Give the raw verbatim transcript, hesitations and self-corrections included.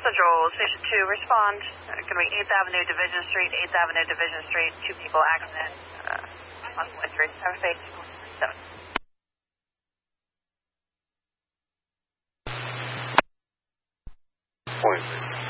Central Station two, respond. Uh, going to be eighth Avenue, Division Street, eighth Avenue, Division Street, two people accident. Uh, on one three, have a safe seven. Point.